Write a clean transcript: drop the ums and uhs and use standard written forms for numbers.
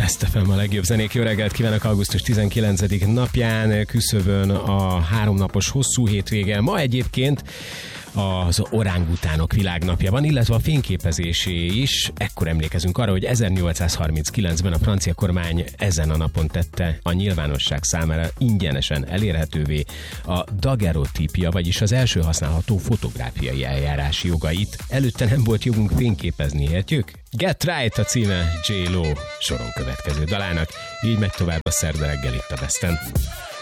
Best FM a legjobb zenék. Jó reggelt kívánok augusztus 19. napján, küszöbön a 3 napos hosszú hétvége. Ma egyébként az orángutánok világnapja van, illetve a fényképezésé is. Ekkor emlékezünk arra, hogy 1839-ben a francia kormány ezen a napon tette a nyilvánosság számára ingyenesen elérhetővé a daguerreotípia, vagyis az első használható fotográfiai eljárási jogait. Előtte nem volt jogunk fényképezni, értjük? Get Right a címe J-Lo soron következő dalának, így megy tovább a szerda reggel itt a Besten.